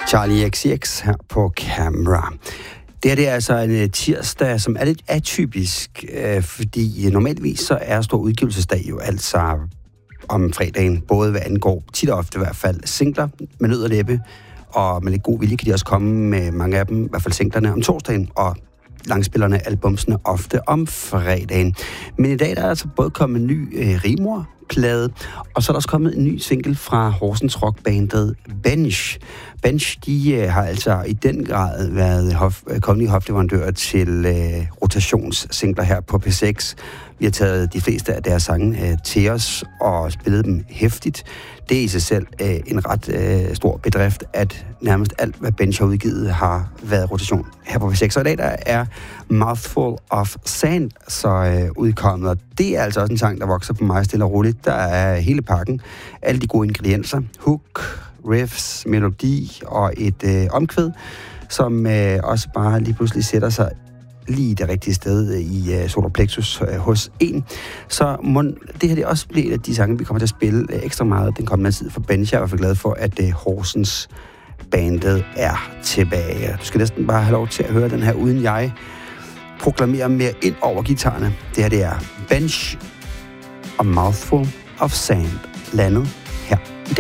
Charlie XCX her på Camera. Det er altså en tirsdag, som er lidt atypisk, fordi normalvis så er stor udgivelsesdag jo altså om fredagen, både hvad angår tit og ofte i hvert fald singler med nød og læbe, og med lidt god vilje kan de også komme med mange af dem, i hvert fald singlerne om torsdagen, og langspillerne, albumsene ofte om fredagen. Men i dag der er altså både kommet en ny rimorplade, og så er der også kommet en ny single fra Horsens rockbandet Bench. Bench, de har altså i den grad været kongelige hofleverandører til rotationssingler her på P6. Vi har taget de fleste af deres sange til os og spillet dem hæftigt. Det er i sig selv en ret stor bedrift, at nærmest alt, hvad Bench har udgivet, har været rotation her på P6. Så i dag der er Mouthful of Sand så udkommet, og det er altså også en sang, der vokser på mig stille og roligt. Der er hele pakken, alle de gode ingredienser, hook, riffs, melodi og et omkvæd, som også bare lige pludselig sætter sig lige det rigtige sted i solar plexus hos en. Så det her det også bliver et af de sange, vi kommer til at spille ekstra meget den kommende tid for Bench. Jeg er i hvert fald glad for, at Horsens bandet er tilbage. Du skal næsten bare have lov til at høre den her, uden jeg proklamerer mere ind over guitarerne. Det her det er Bench og Mouthful of Sand, landet